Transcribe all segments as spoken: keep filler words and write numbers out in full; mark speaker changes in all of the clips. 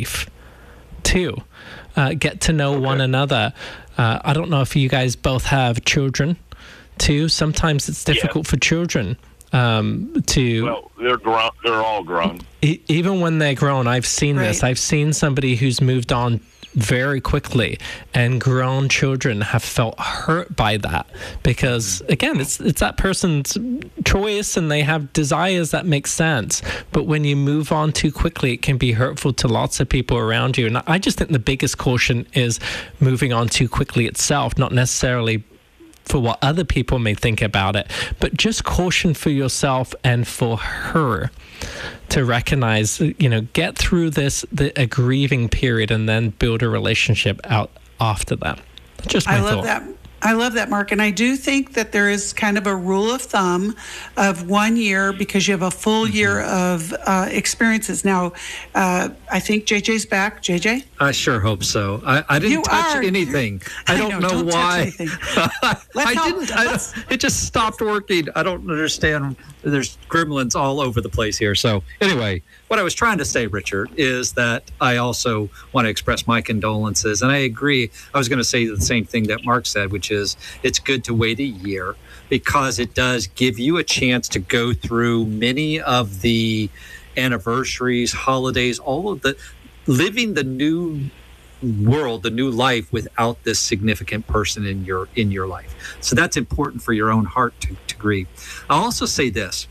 Speaker 1: grief too. Uh, get to know okay. one another. Uh, I don't know if you guys both have children too. Sometimes it's difficult yeah. for children um, to...
Speaker 2: Well, they're grown. They're all grown.
Speaker 1: E- even when they're grown, I've seen
Speaker 3: right.
Speaker 1: this. I've seen somebody who's moved on very quickly, and grown children have felt hurt by that because, again, it's it's that person's choice and they have desires that make sense. But when you move on too quickly, it can be hurtful to lots of people around you. And I just think the biggest caution is moving on too quickly itself, not necessarily for what other people may think about it, but just caution for yourself and for her to recognize, you know, get through this, the, a grieving period, and then build a relationship out after that. Just my
Speaker 3: I love
Speaker 1: thought.
Speaker 3: that. I love that, Mark. And I do think that there is kind of a rule of thumb of one year because you have a full year of uh, experiences. Now, uh, I think J J's back. J J?
Speaker 4: I sure hope so. I, I didn't
Speaker 3: You
Speaker 4: touch
Speaker 3: are.
Speaker 4: anything. I,
Speaker 3: I
Speaker 4: don't
Speaker 3: know,
Speaker 4: know,
Speaker 3: don't touch
Speaker 4: why.
Speaker 3: anything.
Speaker 4: I
Speaker 3: help-
Speaker 4: didn't. I don't, it just stopped working. I don't understand. There's gremlins all over the place here. So anyway, what I was trying to say, Richard, is that I also want to express my condolences. And I agree. I was going to say the same thing that Mark said, which is it's good to wait a year because it does give you a chance to go through many of the anniversaries, holidays, all of the living the new world, the new life without this significant person in your in your life. So that's important for your own heart to, to grieve. I'll also say this.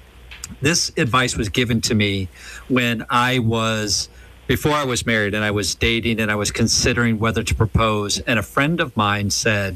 Speaker 4: This advice was given to me when I was, before I was married and I was dating and I was considering whether to propose. And a friend of mine said,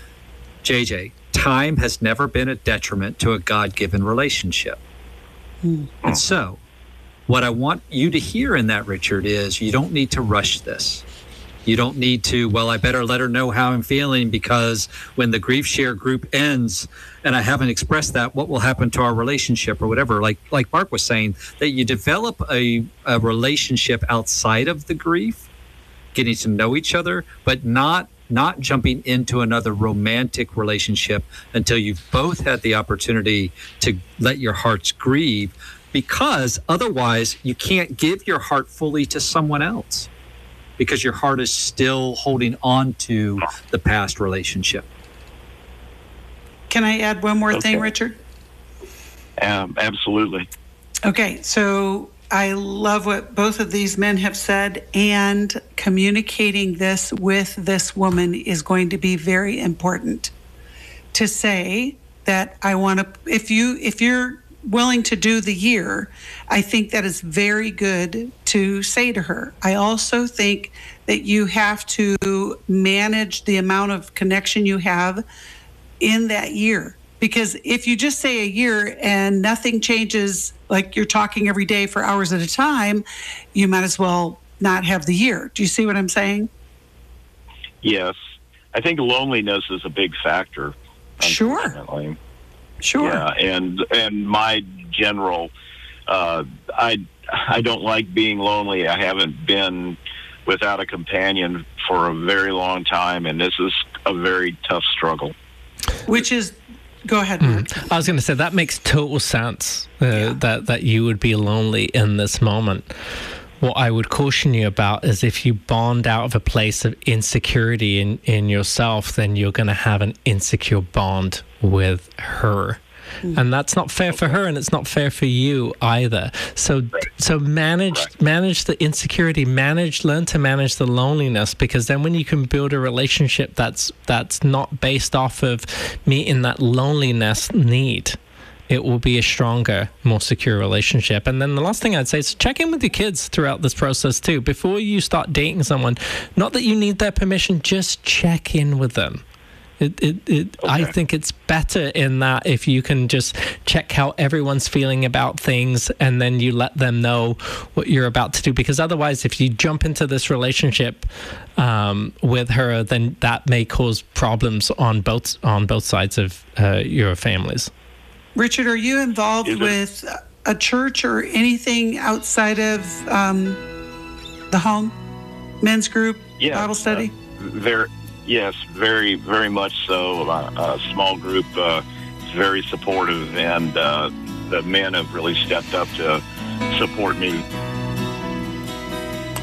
Speaker 4: J J, time has never been a detriment to a God-given relationship. Mm. And so what I want you to hear in that, Richard, is you don't need to rush this. You don't need to, well, I better let her know how I'm feeling because when the grief share group ends and I haven't expressed that, what will happen to our relationship or whatever? Like like Mark was saying, that you develop a, a relationship outside of the grief, getting to know each other, but not not jumping into another romantic relationship until you've both had the opportunity to let your hearts grieve, because otherwise you can't give your heart fully to someone else because your heart is still holding on to the past relationship.
Speaker 3: Can I add one more
Speaker 2: okay.
Speaker 3: thing, Richard?
Speaker 2: Um, absolutely.
Speaker 3: Okay, so I love what both of these men have said, and communicating this with this woman is going to be very important. To say that I want to, if you, if you're willing to do the year, I think that is very good to say to her. I also think that you have to manage the amount of connection you have in that year. Because if you just say a year and nothing changes, like you're talking every day for hours at a time, you might as well not have the year. Do you see what I'm saying?
Speaker 2: Yes. I think loneliness is a big factor.
Speaker 3: Sure. Sure.
Speaker 2: Yeah, and and my general, uh, I I don't like being lonely. I haven't been without a companion for a very long time, and this is a very tough struggle.
Speaker 3: Which is, go ahead, Mark.
Speaker 1: Mm. I was going to say that makes total sense. Uh,
Speaker 3: yeah.
Speaker 1: That that you would be lonely in this moment. What I would caution you about is if you bond out of a place of insecurity in, in yourself, then you're going to have an insecure bond with her. Mm. And that's not fair for her, and it's not fair for you either. So
Speaker 2: right.
Speaker 1: so manage right. manage the insecurity, manage learn to manage the loneliness, because then when you can build a relationship that's that's not based off of meeting that loneliness need, it will be a stronger, more secure relationship. And then the last thing I'd say is check in with your kids throughout this process too. Before you start dating someone, not that you need their permission, just check in with them. It, it, it,
Speaker 2: okay.
Speaker 1: I think it's better in that if you can just check how everyone's feeling about things and then you let them know what you're about to do. Because otherwise, if you jump into this relationship um, with her, then that may cause problems on both on both sides of uh, your families.
Speaker 3: Richard, are you involved
Speaker 2: Is
Speaker 3: with it? a church or anything outside of um, the home, men's group,
Speaker 2: yeah,
Speaker 3: Bible study?
Speaker 2: Uh, very, yes, very, very much so. Uh, a small group uh, is very supportive, and uh, the men have really stepped up to support me.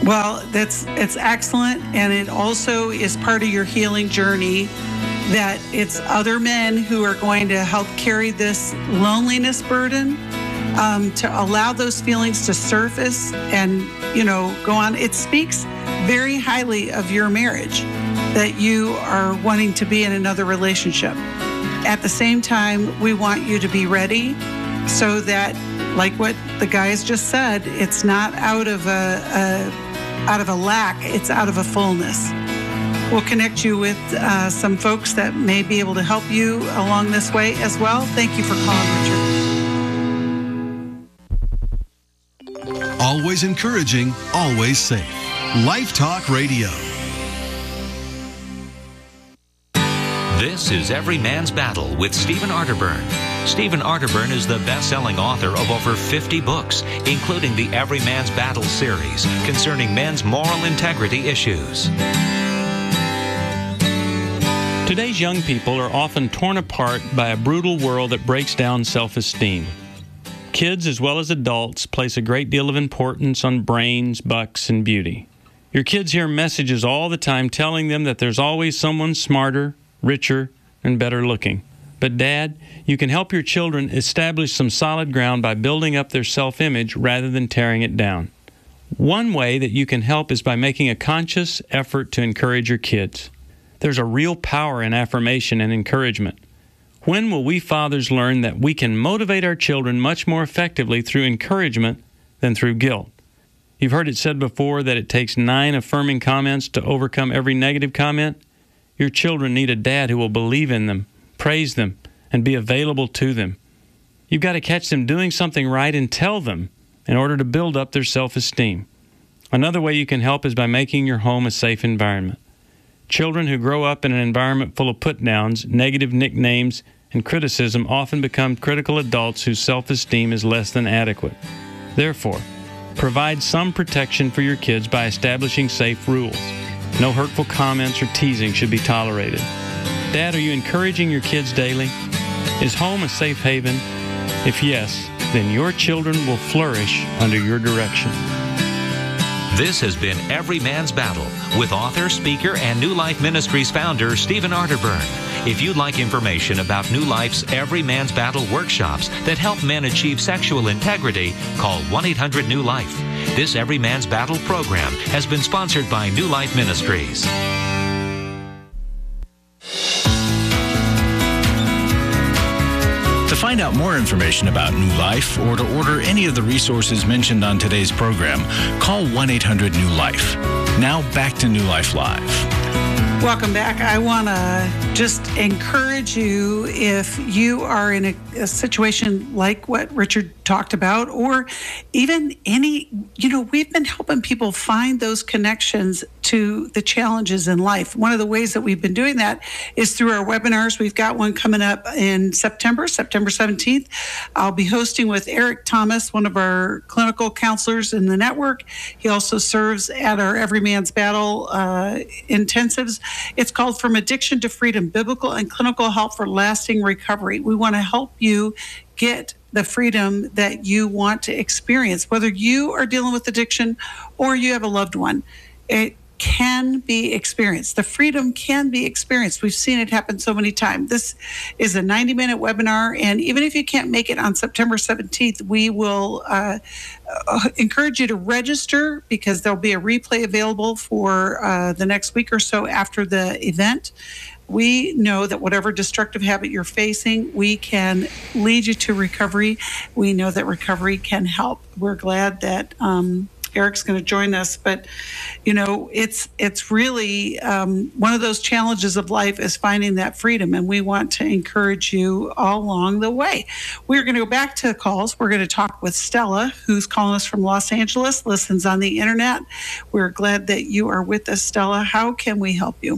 Speaker 3: Well, that's it's excellent, and it also is part of your healing journey, that it's other men who are going to help carry this loneliness burden, um, to allow those feelings to surface and, you know, go on. It speaks very highly of your marriage that you are wanting to be in another relationship. At the same time, we want you to be ready so that, like what the guys just said, it's not out of a, a out of a lack, it's out of a fullness. We'll connect you with uh, some folks that may be able to help you along this way as well. Thank you for calling, Richard.
Speaker 5: Always encouraging, always safe. Life Talk Radio.
Speaker 6: This is Every Man's Battle with Stephen Arterburn. Stephen Arterburn is the best-selling author of over fifty books, including the Every Man's Battle series concerning men's moral integrity issues.
Speaker 7: Today's young people are often torn apart by a brutal world that breaks down self-esteem. Kids, as well as adults, place a great deal of importance on brains, bucks, and beauty. Your kids hear messages all the time telling them that there's always someone smarter, richer, and better looking. But Dad, you can help your children establish some solid ground by building up their self-image rather than tearing it down. One way that you can help is by making a conscious effort to encourage your kids. There's a real power in affirmation and encouragement. When will we fathers learn that we can motivate our children much more effectively through encouragement than through guilt? You've heard it said before that it takes nine affirming comments to overcome every negative comment. Your children need a dad who will believe in them, praise them, and be available to them. You've got to catch them doing something right and tell them in order to build up their self-esteem. Another way you can help is by making your home a safe environment. Children who grow up in an environment full of put-downs, negative nicknames, and criticism often become critical adults whose self-esteem is less than adequate. Therefore, provide some protection for your kids by establishing safe rules. No hurtful comments or teasing should be tolerated. Dad, are you encouraging your kids daily? Is home a safe haven? If yes, then your children will flourish under your direction.
Speaker 6: This has been Every Man's Battle with author, speaker, and New Life Ministries founder Stephen Arterburn. If you'd like information about New Life's Every Man's Battle workshops that help men achieve sexual integrity, call one eight hundred new life. This Every Man's Battle program has been sponsored by New Life Ministries.
Speaker 8: To find out more information about New Life or to order any of the resources mentioned on today's program, call one eight hundred new life. Now back to New Life Live.
Speaker 3: Welcome back. I want to just encourage you, if you are in a, a situation like what Richard talked about, or even any, you know, we've been helping people find those connections to the challenges in life. One of the ways that we've been doing that is through our webinars. We've got one coming up in September, September seventeenth. I'll be hosting with Eric Thomas, one of our clinical counselors in the network. He also serves at our Every Man's Battle uh, intensives. It's called From Addiction to Freedom, Biblical and Clinical Help for Lasting Recovery. We want to help you get the freedom that you want to experience, whether you are dealing with addiction or you have a loved one. It can be experienced. The freedom can be experienced. We've seen it happen so many times. This is a ninety minute webinar, and even if you can't make it on September seventeenth, we will uh, uh, encourage you to register, because there'll be a replay available for uh, the next week or so after the event. We know that whatever destructive habit you're facing, we can lead you to recovery. We know that recovery can help. We're glad that um, Eric's going to join us, but you know, it's it's really um, one of those challenges of life is finding that freedom, and we want to encourage you all along the way. We're going to go back to the calls. We're going to talk with Stella, who's calling us from Los Angeles, listens on the internet. We're glad that you are with us, Stella. How can we help you?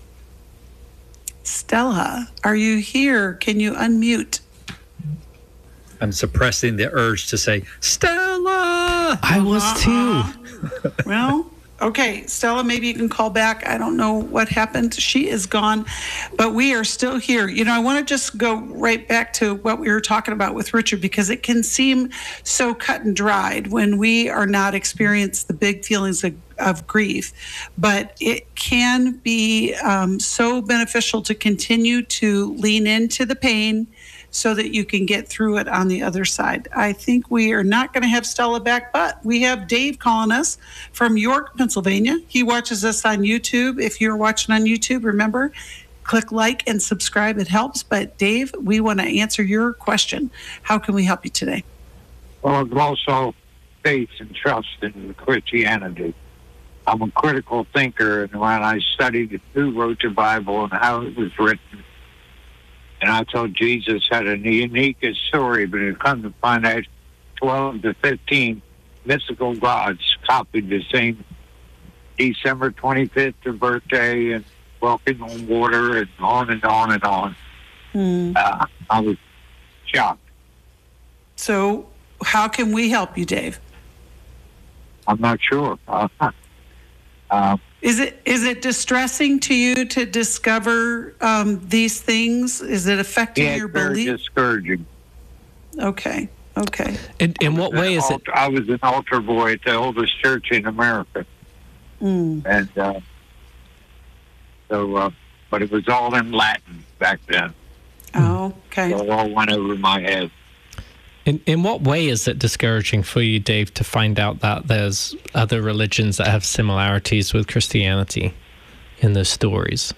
Speaker 3: Stella, are you here? Can you unmute?
Speaker 4: I'm suppressing the urge to say, Stella!
Speaker 1: I was too.
Speaker 3: Well, okay, Stella, maybe you can call back. I don't know what happened. She is gone, but we are still here. You know, I want to just go right back to what we were talking about with Richard, because it can seem so cut and dried when we are not experiencing the big feelings of, of grief, but it can be um, so beneficial to continue to lean into the pain so that you can get through it on the other side. I think we are not going to have Stella back, but we have Dave calling us from York, Pennsylvania. He watches us on YouTube. If you're watching on YouTube, remember, click like and subscribe. It helps. But Dave, we want to answer your question. How can we help you today?
Speaker 9: Well, it's also faith and trust in Christianity. I'm a critical thinker, and when I studied who wrote the Bible and how it was written, and I thought Jesus had a unique story, but it come to find out twelve to fifteen mystical gods copied the same December twenty-fifth their birthday and walking on water and on and on and on.
Speaker 3: Hmm.
Speaker 9: Uh, I was shocked.
Speaker 3: So how can we help you, Dave?
Speaker 9: I'm not sure. Uh, uh,
Speaker 3: Is it is it distressing to you to discover um, these things? Is it affecting
Speaker 9: yeah,
Speaker 3: your
Speaker 9: it's very
Speaker 3: belief?
Speaker 9: discouraging.
Speaker 3: Okay, okay.
Speaker 1: In, in what way is it?
Speaker 9: I was an altar boy at the oldest church in America.
Speaker 3: Mm.
Speaker 9: And uh, so, uh, but it was all in Latin back then.
Speaker 3: Oh, okay.
Speaker 9: So it all went over my head.
Speaker 1: In in what way is it discouraging for you, Dave, to find out that there's other religions that have similarities with Christianity in those stories?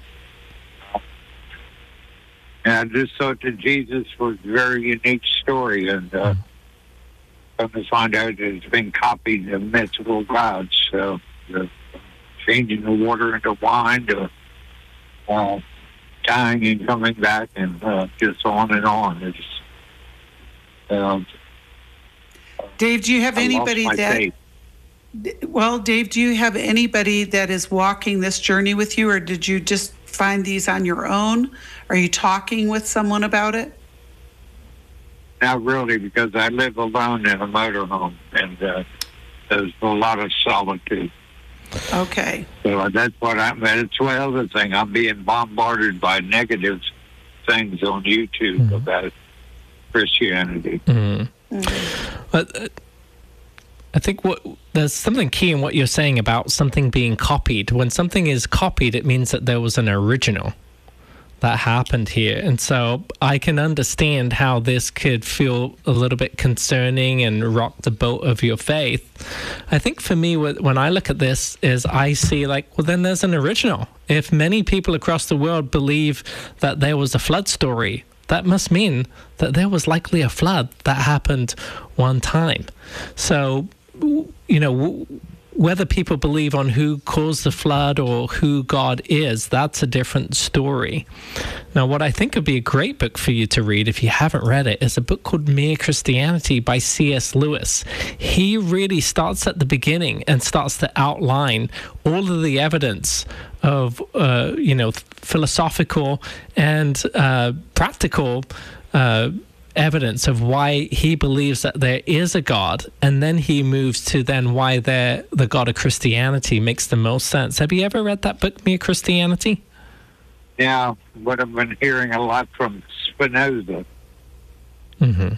Speaker 9: And I just thought that Jesus was a very unique story, and uh, come to find out it's been copied of mythical gods. So, uh, changing the water into wine, to uh, dying and coming back, and uh, just on and on. It's Um,
Speaker 3: Dave, do you have
Speaker 9: I
Speaker 3: anybody
Speaker 9: lost my
Speaker 3: that?
Speaker 9: faith.
Speaker 3: Well, Dave, do you have anybody that is walking this journey with you, or did you just find these on your own? Are you talking with someone about it?
Speaker 9: Not really, because I live alone in a motorhome, and uh, there's a lot of solitude.
Speaker 3: Okay.
Speaker 9: So that's what I'm. That's the other thing. I'm being bombarded by negative things on YouTube mm-hmm. about Christianity.
Speaker 1: Mm. But uh, I think what there's something key in what you're saying about something being copied. When something is copied, it means that there was an original that happened here. And so I can understand how this could feel a little bit concerning and rock the boat of your faith. I think for me, when I look at this, is I see like, well, then there's an original. If many people across the world believe that there was a flood story, that must mean that there was likely a flood that happened one time. So, you know, whether people believe on who caused the flood or who God is, that's a different story. Now, what I think would be a great book for you to read, if you haven't read it, is a book called Mere Christianity by C S Lewis. He really starts at the beginning and starts to outline all of the evidence of, uh, you know, philosophical and uh, practical uh evidence of why he believes that there is a God, and then he moves to then why the the God of Christianity makes the most sense. Have you ever read that book, Mere Christianity?
Speaker 9: Yeah, but I've been hearing a lot from Spinoza.
Speaker 1: Mm-hmm.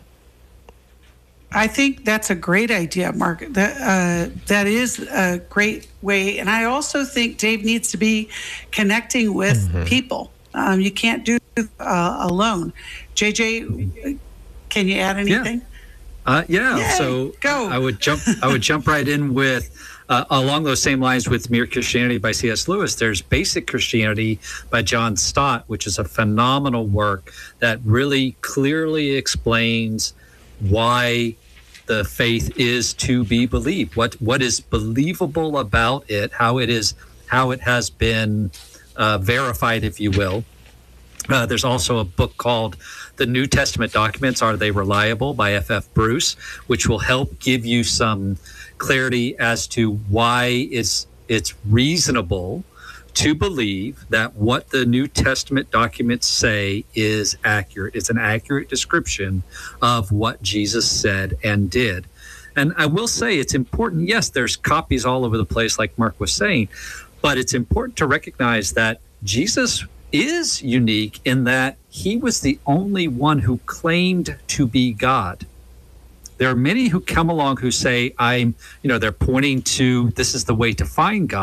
Speaker 3: I think that's a great idea, Mark. That uh, that is a great way, and I also think Dave needs to be connecting with mm-hmm. people. Um, you can't do it uh, alone. J J, can you add anything?
Speaker 4: Yeah. Uh, yeah.
Speaker 3: Yay,
Speaker 4: so
Speaker 3: go.
Speaker 4: I would jump. I would jump right in with uh, along those same lines with Mere Christianity by C S Lewis. There's Basic Christianity by John Stott, which is a phenomenal work that really clearly explains why the faith is to be believed. What what is believable about it? How it is? How it has been uh, verified, if you will. Uh, there's also a book called The New Testament Documents, Are They Reliable? By F F Bruce, which will help give you some clarity as to why it's it's reasonable to believe that what the New Testament documents say is accurate. It's an accurate description of what Jesus said and did. And I will say it's important. Yes, there's copies all over the place, like Mark was saying, but it's important to recognize that Jesus is unique in that he was the only one who claimed to be God. there are many who come along who say, I'm, you know, they're pointing to this is the way to find God.